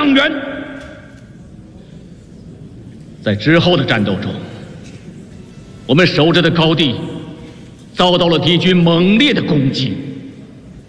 增援。在之后的战斗中，我们守着的高地遭到了敌军猛烈的攻击。